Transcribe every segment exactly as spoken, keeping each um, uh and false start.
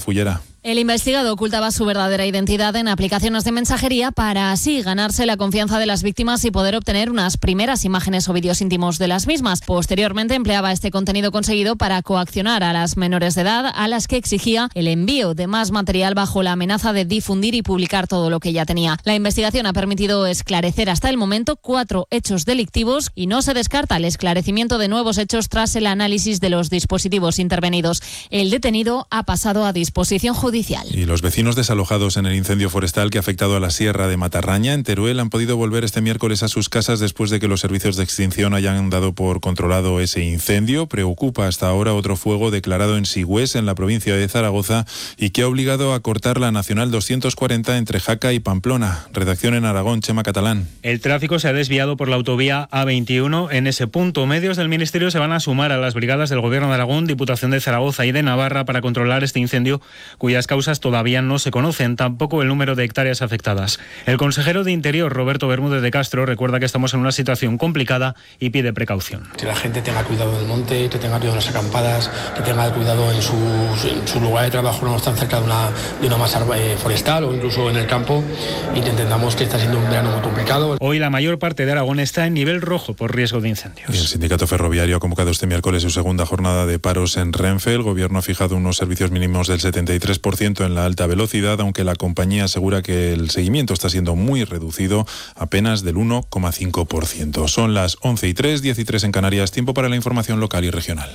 Fullera. El investigado ocultaba su verdadera identidad en aplicaciones de mensajería para así ganarse la confianza de las víctimas y poder obtener unas primeras imágenes o vídeos íntimos de las mismas. Posteriormente empleaba este contenido conseguido para coaccionar a las menores de edad, a las que exigía el envío de más material bajo la amenaza de difundir y publicar todo lo que ya tenía. La investigación ha permitido esclarecer hasta el momento cuatro hechos delictivos y no se descarta el esclarecimiento de nuevos hechos tras el análisis de los dispositivos intervenidos. El detenido ha pasado a disposición judicial. Y los vecinos desalojados en el incendio forestal que ha afectado a la Sierra de Matarraña, en Teruel, han podido volver este miércoles a sus casas después de que los servicios de extinción hayan dado por controlado ese incendio. Preocupa hasta ahora otro fuego declarado en Sigüés, en la provincia de Zaragoza, y que ha obligado a cortar la Nacional doscientos cuarenta entre Jaca y Pamplona. Redacción en Aragón, Chema Catalán. El tráfico se ha desviado por la autovía A veintiuno. En ese punto, medios del Ministerio se van a sumar a las brigadas del Gobierno de Aragón, Diputación de Zaragoza y de Navarra para controlar este incendio, cuya Las causas todavía no se conocen, tampoco el número de hectáreas afectadas. El consejero de Interior, Roberto Bermúdez de Castro, recuerda que estamos en una situación complicada y pide precaución. Que la gente tenga cuidado del monte, que tenga cuidado en las acampadas, que tenga cuidado en, sus, en su lugar de trabajo, no están cerca de una, de una masa forestal o incluso en el campo, y que entendamos que está siendo un verano muy complicado. Hoy la mayor parte de Aragón está en nivel rojo por riesgo de incendios. Y el sindicato ferroviario ha convocado este miércoles su segunda jornada de paros en Renfe. El gobierno ha fijado unos servicios mínimos del setenta y tres por ciento en la alta velocidad, aunque la compañía asegura que el seguimiento está siendo muy reducido, apenas del uno coma cinco por ciento. Son las once y tres, diez y tres en Canarias, tiempo para la información local y regional.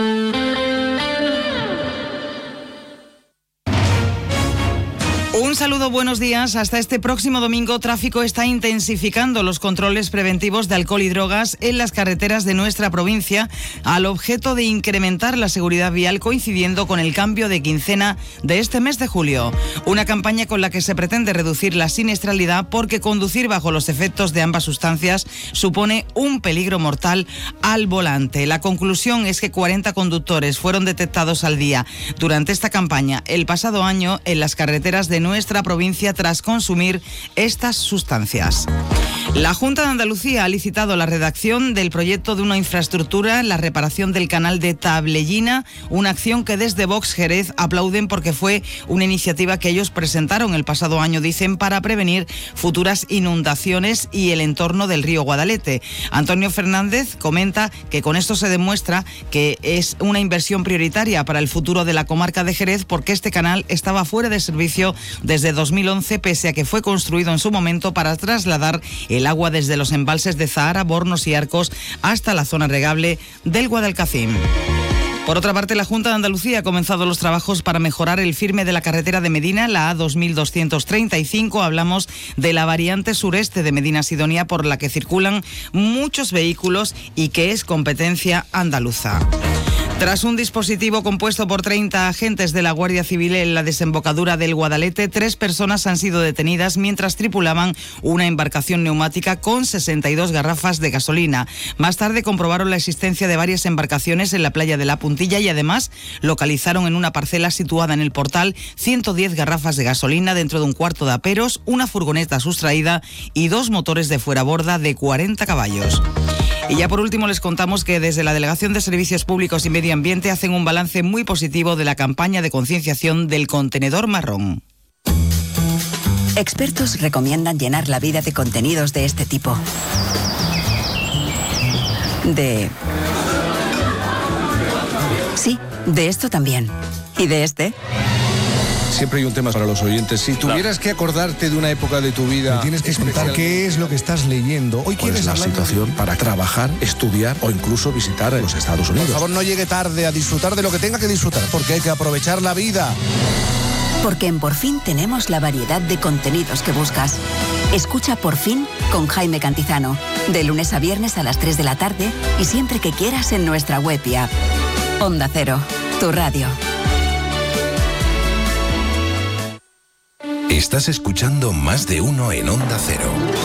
Un saludo, buenos días. Hasta este próximo domingo, Tráfico está intensificando los controles preventivos de alcohol y drogas en las carreteras de nuestra provincia, al objeto de incrementar la seguridad vial, coincidiendo con el cambio de quincena de este mes de julio. Una campaña con la que se pretende reducir la siniestralidad, porque conducir bajo los efectos de ambas sustancias supone un peligro mortal al volante. La conclusión es que cuarenta conductores fueron detectados al día durante esta campaña el pasado año en las carreteras de nuestra nuestra provincia tras consumir estas sustancias. La Junta de Andalucía ha licitado la redacción del proyecto de una infraestructura, la reparación del canal de Tablellina, una acción que desde Vox Jerez aplauden porque fue una iniciativa que ellos presentaron el pasado año, dicen, para prevenir futuras inundaciones y el entorno del río Guadalete. Antonio Fernández comenta que con esto se demuestra que es una inversión prioritaria para el futuro de la comarca de Jerez, porque este canal estaba fuera de servicio desde dos mil once, pese a que fue construido en su momento para trasladar el agua desde los embalses de Zahara, Bornos y Arcos hasta la zona regable del Guadalcacín. Por otra parte, la Junta de Andalucía ha comenzado los trabajos para mejorar el firme de la carretera de Medina, la A dos mil doscientos treinta y cinco. Hablamos de la variante sureste de Medina Sidonia, por la que circulan muchos vehículos y que es competencia andaluza. Tras un dispositivo compuesto por treinta agentes de la Guardia Civil en la desembocadura del Guadalete, tres personas han sido detenidas mientras tripulaban una embarcación neumática con sesenta y dos garrafas de gasolina. Más tarde comprobaron la existencia de varias embarcaciones en la playa de La Puntilla y además localizaron en una parcela situada en el Portal ciento diez garrafas de gasolina dentro de un cuarto de aperos, una furgoneta sustraída y dos motores de fueraborda de cuarenta caballos. Y ya por último les contamos que desde la Delegación de Servicios Públicos y Medio Ambiente hacen un balance muy positivo de la campaña de concienciación del contenedor marrón. Expertos recomiendan llenar la vida de contenidos de este tipo. De... Sí, de esto también. ¿Y de este? Siempre hay un tema para los oyentes. Si tuvieras que acordarte de una época de tu vida... Me tienes que contar qué es lo que estás leyendo. Hoy quieres la situación de... para trabajar, estudiar o incluso visitar los Estados Unidos. Por favor, no llegue tarde a disfrutar de lo que tenga que disfrutar, porque hay que aprovechar la vida. Porque en Por Fin tenemos la variedad de contenidos que buscas. Escucha Por Fin con Jaime Cantizano, de lunes a viernes a las tres de la tarde y siempre que quieras en nuestra web y app. Onda Cero, tu radio. Estás escuchando Más de Uno en Onda Cero.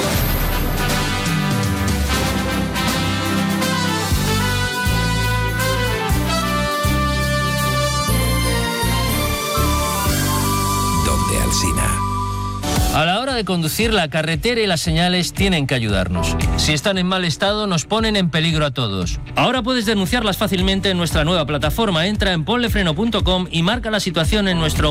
Donde Alsina. A la hora de conducir, la carretera y las señales tienen que ayudarnos. Si están en mal estado, nos ponen en peligro a todos. Ahora puedes denunciarlas fácilmente en nuestra nueva plataforma. Entra en ponlefreno punto com y marca la situación en nuestro